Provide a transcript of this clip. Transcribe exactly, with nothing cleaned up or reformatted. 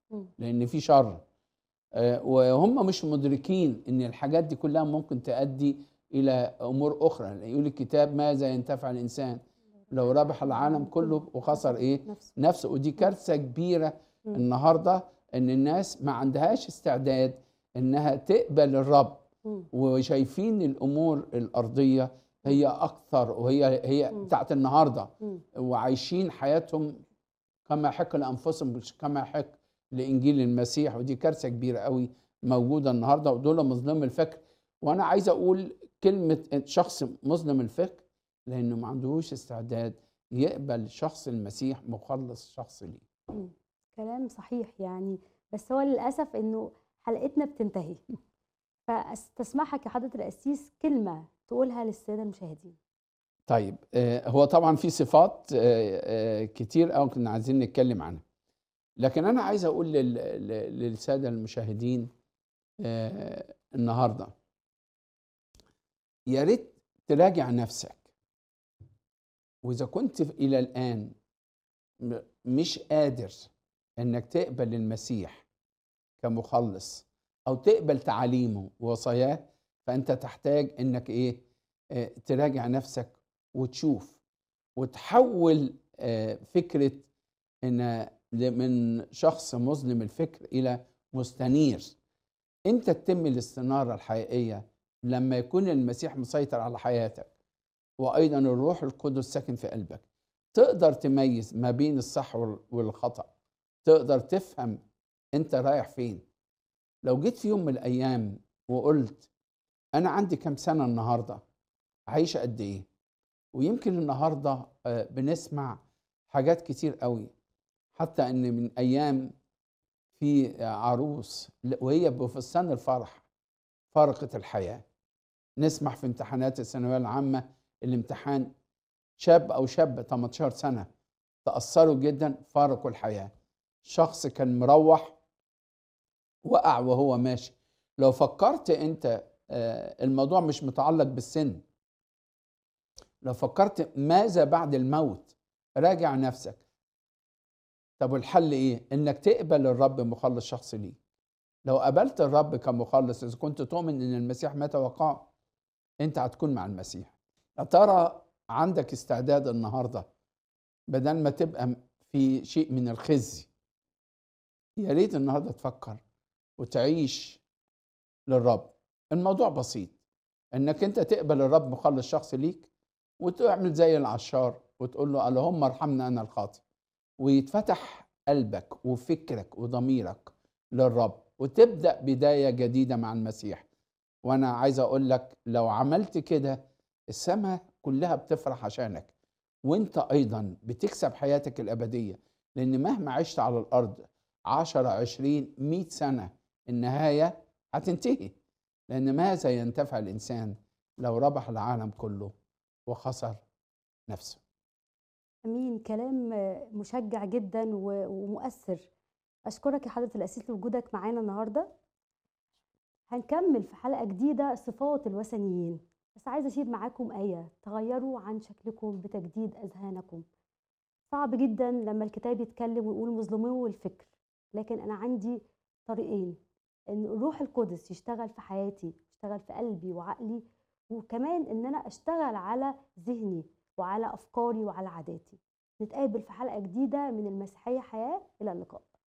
إمم. لان في شر. آه، وهم مش مدركين ان الحاجات دي كلها ممكن تؤدي الى امور اخرى. يقول الكتاب: ماذا ينتفع الانسان لو ربح العالم كله وخسر ايه؟ نفسه. نفسه. ودي إمم. كارثه كبيره إمم. النهارده، ان الناس ما عندهاش استعداد انها تقبل الرب، إمم. وشايفين الامور الارضيه هي اكثر، وهي هي إمم. بتاعت النهارده، إمم. وعايشين حياتهم كما يحق لانفسهم مش كما يحق لانجيل المسيح. ودي كارثه كبيره قوي موجوده النهارده، ودول مظلوم الفكر. وانا عايز اقول كلمه شخص مظلم الفكر لانه ما عندهوش استعداد يقبل شخص المسيح مخلص شخص ليه. إمم. كلام صحيح يعني، بس هو للأسف إنه حلقتنا بتنتهي، فاستسمحك يا حضرة القسيس كلمة تقولها للسادة المشاهدين. طيب، آه، هو طبعا في صفات آه، آه، كتير قوي كنا عايزين نتكلم عنها، لكن انا عايز اقول لل- لل- للساده المشاهدين آه، النهارده: يا ريت تراجع نفسك. واذا كنت الى الان م- مش قادر انك تقبل المسيح كمخلص او تقبل تعاليمه ووصاياه، فانت تحتاج انك ايه؟ آه، تراجع نفسك وتشوف وتحول آه، فكرة ان من شخص مظلم الفكر الى مستنير. انت تتم الاستنارة الحقيقية لما يكون المسيح مسيطر على حياتك، وايضا الروح القدس ساكن في قلبك. تقدر تميز ما بين الصح وال- والخطأ، تقدر تفهم انت رايح فين. لو جيت في يوم من الايام وقلت: انا عندي كام سنة النهاردة، عايشة قد ايه؟ ويمكن النهاردة آه، بنسمع حاجات كتير قوي، حتى ان من ايام في عروس وهي بفستان الفرح فارقة الحياة. نسمع في امتحانات الثانوية العامة الامتحان شاب او شابة تمنتاشر سنة تأثروا جدا، فارقوا الحياة. شخص كان مروح وقع وهو ماشي. لو فكرت انت آه، الموضوع مش متعلق بالسن، لو فكرت ماذا بعد الموت، راجع نفسك. طب والحل ايه؟ انك تقبل الرب مخلص شخصي ليك. لو قبلت الرب كمخلص، اذا كنت تؤمن ان المسيح مات وقام، انت هتكون مع المسيح. يا ترى عندك استعداد النهارده، بدل ما تبقى في شيء من الخزي؟ يا ريت النهارده تفكر وتعيش للرب. الموضوع بسيط، انك انت تقبل الرب مخلص شخص ليك، وتعمل زي العشار وتقول له: اللهم ارحمنا انا الخاطئ. ويتفتح قلبك وفكرك وضميرك للرب، وتبدأ بداية جديدة مع المسيح. وانا عايز اقول لك: لو عملت كده، السماء كلها بتفرح عشانك، وانت ايضا بتكسب حياتك الابدية. لان مهما عشت على الارض عشرة عشرين مئة سنة، النهاية هتنتهي. لان ماذا ينتفع الانسان لو ربح العالم كله وخسر نفسه؟ أمين. كلام مشجع جدًا و ومؤثر. أشكرك يا حضرة القسيس لوجودك معانا النهارده. هنكمل في حلقة جديدة صفات الوثنيين، بس عايزة أسيب معاكم آية: تغيروا عن شكلكم بتجديد أذهانكم. صعب جدًا لما الكتاب يتكلم ويقول مظلمو الفكر، لكن أنا عندي طريقين: إن الروح القدس يشتغل في حياتي، يشتغل في قلبي وعقلي، وكمان إن أنا أشتغل على ذهني وعلى أفكاري وعلى عاداتي. نتقابل في حلقة جديدة من المسيحية حياة. إلى اللقاء.